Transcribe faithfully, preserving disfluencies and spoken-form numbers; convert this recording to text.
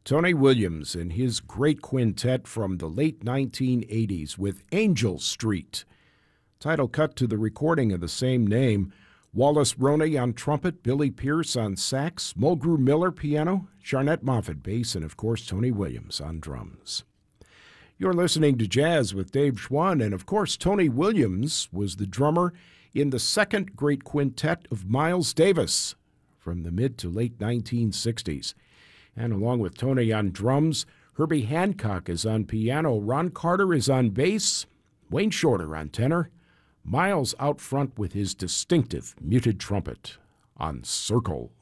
Tony Williams and his great quintet from the late nineteen eighties with Angel Street. Title cut to the recording of the same name. Wallace Roney on trumpet, Billy Pierce on sax, Mulgrew Miller piano, Charnette Moffett bass, and of course Tony Williams on drums. You're listening to Jazz with Dave Schwann, and of course Tony Williams was the drummer in the second great quintet of Miles Davis from the mid to late nineteen sixties. And along with Tony on drums, Herbie Hancock is on piano, Ron Carter is on bass, Wayne Shorter on tenor, Miles out front with his distinctive muted trumpet on Circle.